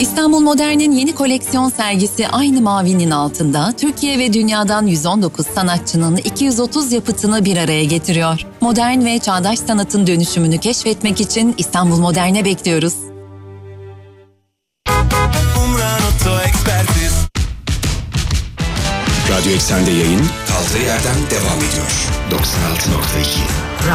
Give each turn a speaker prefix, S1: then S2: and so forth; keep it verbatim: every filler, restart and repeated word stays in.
S1: İstanbul Modern'in yeni koleksiyon sergisi aynı mavinin altında Türkiye ve dünyadan yüz on dokuz sanatçının iki yüz otuz yapıtını bir araya getiriyor. Modern ve çağdaş sanatın dönüşümünü keşfetmek için İstanbul Modern'e bekliyoruz.
S2: Radyo Eksen'de yayın kaldığı yerden devam ediyor. doksan altı nokta iki